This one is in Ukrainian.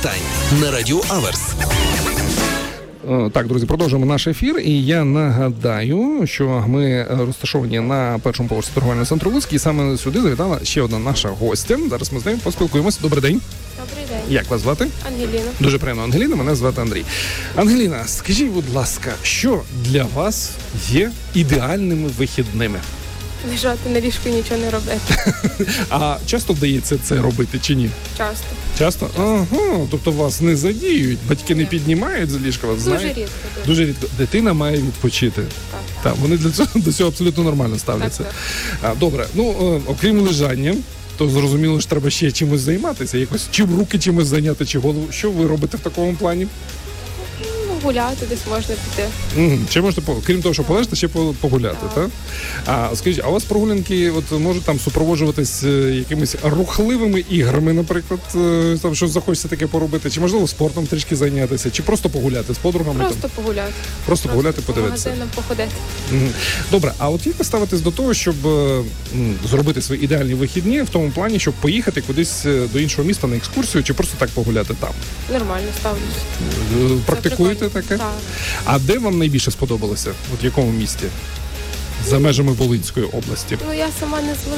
питань на Радіо Аверс. Так, друзі, продовжуємо наш ефір. І я нагадаю, що ми розташовані на першому поверсі торговельного центру Луцький. І саме сюди завітала ще одна наша гостя. Зараз ми з нею поспілкуємося. Добрий день. Добрий день. Як вас звати? Ангеліна. Дуже приємно, Ангеліна. Мене звати Андрій. Ангеліна, скажіть, будь ласка, що для вас є ідеальними вихідними? Лежати на ліжку і нічого не робити. А часто вдається це робити чи ні? Часто. Часто? Ага, тобто вас не задіють, батьки не піднімають з ліжка, вас Дуже знають? рідко. Дуже рідко. Дитина має відпочити. Так, вони до цього абсолютно нормально ставляться. Так. Добре, окрім лежання, то зрозуміло, що треба ще чимось займатися, якось чи в руки чимось зайняти, чи голову. Що ви робите в такому плані? Гуляти десь можна піти. Чи можете, крім того, що полежати, ще погуляти, так? Скажіть, а у вас прогулянки можуть там супроводжуватись якимись рухливими іграми, наприклад, там щось захочеться таке поробити, чи можливо спортом трішки зайнятися, чи просто погуляти з подругами? Просто погуляти. Просто погуляти, подивитися. По магазинам походити. Добре, а от як ви ставитесь до того, щоб зробити свої ідеальні вихідні в тому плані, щоб поїхати кудись до іншого міста на екскурсію, чи просто так погуляти там? Нормально ставлюсь. Практикуєте таке? Так. А де вам найбільше сподобалося? От в якому місті? За межами Волинської області? Я сама не з